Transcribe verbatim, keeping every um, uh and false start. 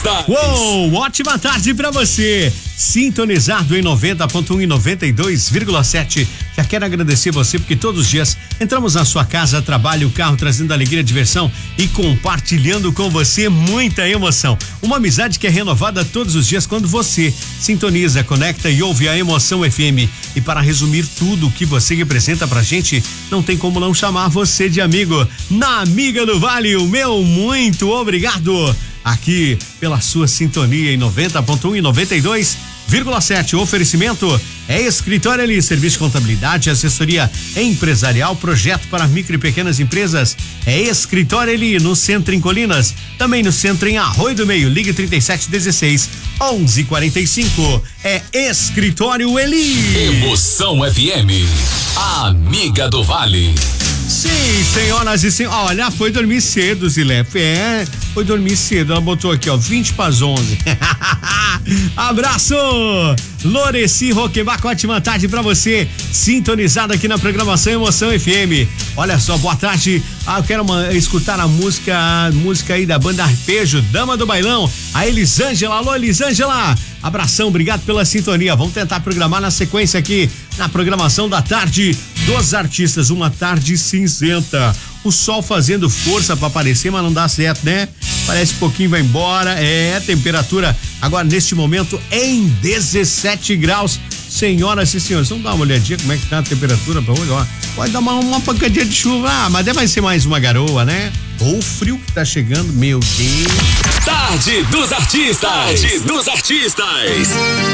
Uou, ótima tarde pra você, sintonizado em noventa ponto um e noventa e dois vírgula sete. Já quero agradecer você porque todos os dias entramos na sua casa, trabalho, carro, trazendo alegria, diversão e compartilhando com você muita emoção. Uma amizade que é renovada todos os dias quando você sintoniza, conecta e ouve a Emoção F M. E para resumir tudo o que você representa pra gente, não tem como não chamar você de amigo. Na Amiga do Vale, o meu muito obrigado. Aqui pela sua sintonia em noventa ponto um e noventa e dois vírgula sete. O oferecimento é Escritório Eli, serviço de contabilidade, assessoria empresarial, projeto para micro e pequenas empresas. É Escritório Eli, no centro em Colinas, também no centro em Arroio do Meio. Ligue trinta e sete dezesseis, onze quarenta e cinco. É Escritório Eli. Emoção F M, a amiga do Vale. Sim, senhoras e senhores, olha, foi dormir cedo, Zilep, é, foi dormir cedo, ela botou aqui, ó, vinte para as onze. Abraço, Loreci Roquebaco, ótima tarde pra você, sintonizado aqui na programação Emoção F M. Olha só, boa tarde, ah, eu quero uma, escutar a música, a música aí da banda Arpejo, Dama do Bailão, a Elisângela, alô Elisângela, abração, obrigado pela sintonia, vamos tentar programar na sequência aqui, na programação da tarde dos artistas, uma tarde cinzenta, o sol fazendo força pra aparecer, mas não dá certo, né? Parece que pouquinho vai embora, é, temperatura agora neste momento em dezessete graus, senhoras e senhores, vamos dar uma olhadinha como é que tá a temperatura pra hoje, ó, pode dar uma, uma pancadinha de chuva, ah, mas deve ser mais uma garoa, né? Ou o frio que tá chegando, meu Deus. Tarde dos artistas, tarde dos artistas.